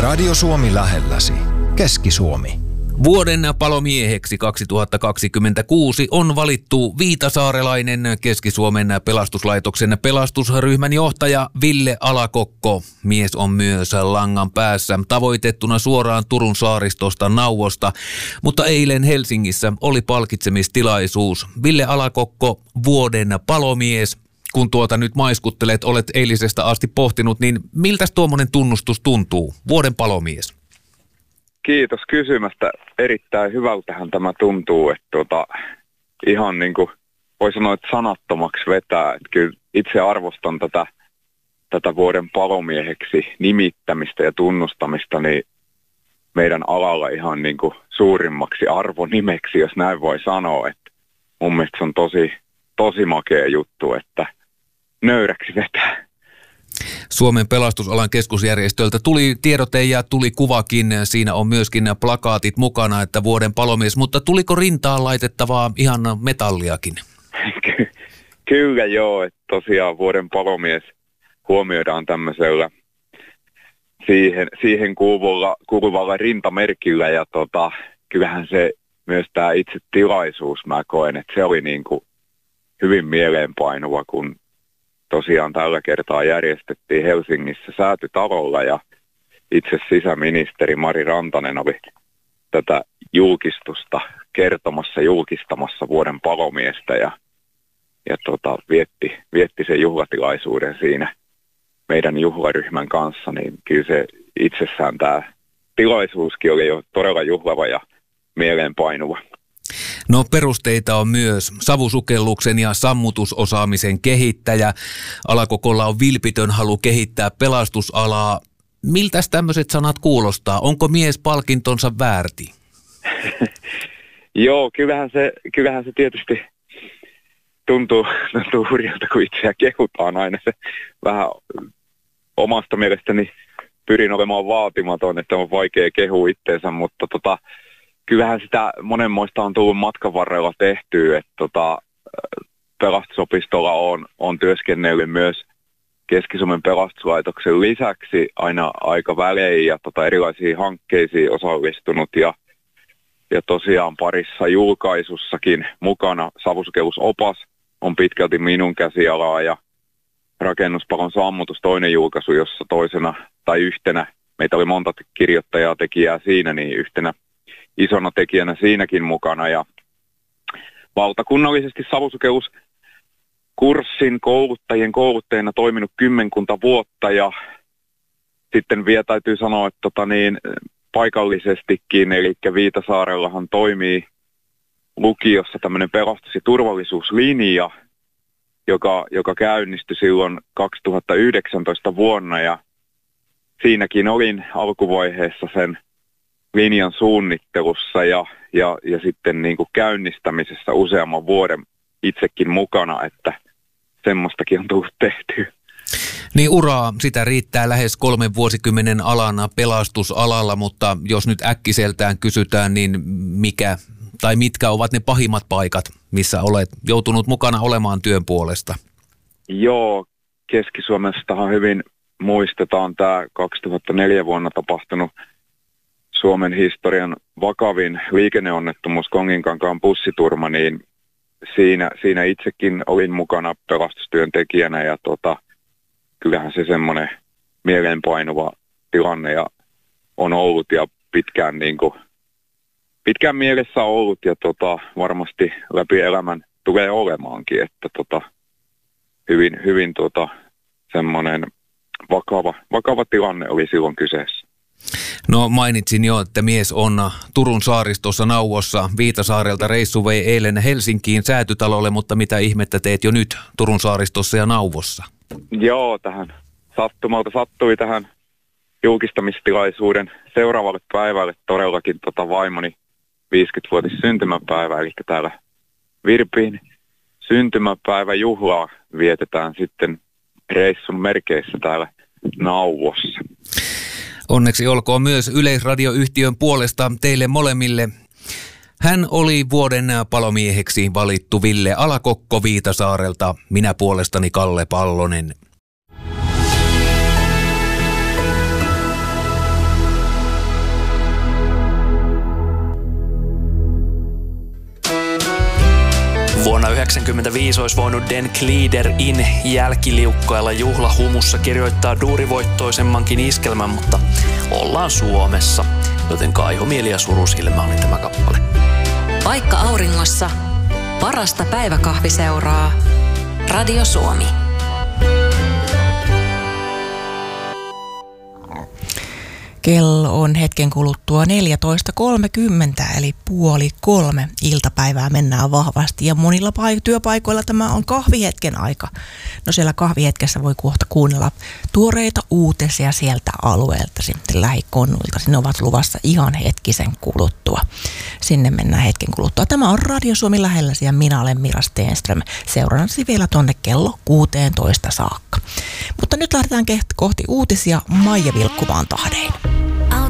Radio Suomi lähelläsi. Keski-Suomi. Vuoden palomieheksi 2026 on valittu viitasaarelainen Keski-Suomen pelastuslaitoksen pelastusryhmän johtaja Ville Alakokko. Mies on myös langan päässä tavoitettuna suoraan Turun saaristosta Nauvosta, mutta eilen Helsingissä oli palkitsemistilaisuus. Ville Alakokko, vuoden palomies. Kun nyt maiskuttelet, olet eilisestä asti pohtinut, niin miltäs tuommoinen tunnustus tuntuu? Vuoden palomies. Kiitos kysymästä. Erittäin hyvältähän tämä tuntuu, että ihan niin kuin voi sanoa, että sanattomaksi vetää. Että kyllä itse arvostan tätä vuoden palomieheksi nimittämistä ja tunnustamista niin meidän alalla ihan niin kuin suurimmaksi arvonimeksi, jos näin voi sanoa. Että mun mielestä se on tosi makea juttu, että nöyräksi vetää. Suomen pelastusalan keskusjärjestöltä tuli tiedote ja tuli kuvakin. Siinä on myöskin plakaatit mukana, että vuoden palomies. Mutta tuliko rintaan laitettavaa ihan metalliakin? Kyllä joo, että tosiaan vuoden palomies huomioidaan tämmöisellä siihen kuuluvalla rintamerkillä. Ja kyllähän se myös tämä itse tilaisuus mä koen, että se oli niin kuin hyvin mieleenpainuva, kun tosiaan tällä kertaa järjestettiin Helsingissä Säätytalolla ja itse sisäministeri Mari Rantanen oli tätä julkistusta julkistamassa vuoden palomiestä ja vietti sen juhlatilaisuuden siinä meidän juhlaryhmän kanssa, niin kyllä se itsessään tämä tilaisuuskin oli jo todella juhlava ja mieleenpainuva. No perusteita on myös savusukelluksen ja sammutusosaamisen kehittäjä. Alakokolla on vilpitön halu kehittää pelastusalaa. Miltäs tämmöiset sanat kuulostaa? Onko mies palkintonsa väärti? Joo, kyllähän se tietysti tuntuu hurjalta, kun itseä kehutaan aina. Se vähän omasta mielestäni pyrin olemaan vaatimaton, että on vaikea kehua itteensä, mutta kyllähän sitä monenmoista on tullut matkan varrella tehtyä, että pelastusopistolla on työskennellyt myös Keski-Suomen pelastuslaitoksen lisäksi aina aika välein ja erilaisiin hankkeisiin osallistunut ja tosiaan parissa julkaisussakin mukana. Savusukellusopas on pitkälti minun käsialaa ja Rakennuspalon sammutus toinen julkaisu, jossa toisena tai yhtenä, meitä oli monta kirjoittajaa tekijää siinä, niin yhtenä isona tekijänä siinäkin mukana ja valtakunnallisesti savusukelluskurssin kouluttajana toiminut 10 vuotta ja sitten vielä täytyy sanoa, että paikallisestikin, eli Viitasaarellahan toimii lukiossa tämmöinen pelastus- ja turvallisuuslinja, joka käynnistyi silloin 2019 vuonna ja siinäkin olin alkuvaiheessa sen linjan suunnittelussa ja sitten niin kuin käynnistämisessä useamman vuoden itsekin mukana, että semmoistakin on tullut tehtyä. Niin uraa, sitä riittää lähes 3 vuosikymmenen alana pelastusalalla, mutta jos nyt äkkiseltään kysytään, niin mitkä ovat ne pahimmat paikat, missä olet joutunut mukana olemaan työn puolesta? Joo, Keski-Suomestahan hyvin muistetaan tämä 2004 vuonna tapahtunut Suomen historian vakavin liikenneonnettomuus Konginkankaan bussiturma, niin siinä itsekin olin mukana pelastustyöntekijänä ja kyllähän se semmoinen mieleenpainuva tilanne ja on ollut ja pitkään mielessä ollut ja varmasti läpi elämän tulee olemaankin, että hyvin semmoinen vakava tilanne oli silloin kyseessä. No mainitsin jo, että mies on Turun saaristossa Nauvossa. Viitasaarelta reissu vei eilen Helsinkiin Säätytalolle, mutta mitä ihmettä teet jo nyt Turun saaristossa ja Nauvossa? Joo, tähän sattumalta sattui tähän julkistamistilaisuuden seuraavalle päivälle todellakin vaimoni 50-vuotis syntymäpäivä, eli täällä Virpin syntymäpäiväjuhlaa vietetään sitten reissun merkeissä täällä Nauvossa. Onneksi olkoon myös Yleisradioyhtiön puolesta teille molemmille. Hän oli vuoden palomieheksi valittu Ville Alakokko Viitasaarelta, minä puolestani Kalle Pallonen. 1995 olisi voinut Den Gliederin jälkiliukkailla juhlahumussa kirjoittaa duurivoittoisemmankin iskelmän, mutta ollaan Suomessa, joten kaihomieli ja surusilmä oli tämä kappale. Vaikka auringossa, parasta päiväkahviseuraa Radio Suomi. Kello on hetken kuluttua 14.30, eli 2:30 iltapäivää mennään vahvasti. Ja monilla työpaikoilla tämä on kahvihetken aika. No siellä kahvihetkessä voi kohta kuunnella tuoreita uutisia sieltä alueelta, sitten lähikonnuilta. Sinne ovat luvassa ihan hetkisen kuluttua. Sinne mennään hetken kuluttua. Tämä on Radio Suomi lähelläsi ja minä olen Mira Stenström. Seurannasi vielä tonne kello 16 saakka. Mutta nyt lähdetään kohti uutisia Maija Vilkkumaan tahdein.